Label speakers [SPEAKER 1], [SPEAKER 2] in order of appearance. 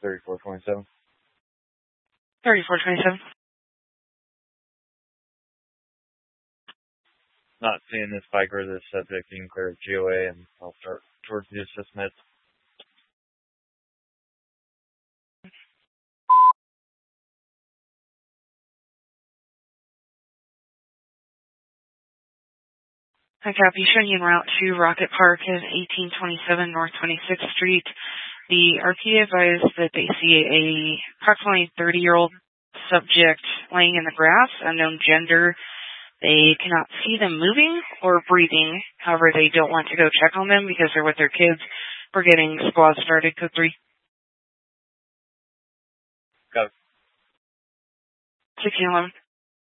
[SPEAKER 1] 3427.
[SPEAKER 2] 3427.
[SPEAKER 1] Not seeing this bike or this subject, you can clear GOA and I'll start towards the assessment.
[SPEAKER 2] I copy. Showing you en route to Rocket Park at 1827 North 26th Street. The RP advised that they see a approximately 30-year-old subject laying in the grass, unknown gender. They cannot see them moving or breathing. However, they don't want to go check on them because they're with their kids. We're getting squad started, code 3.
[SPEAKER 1] Got it.
[SPEAKER 2] 1611.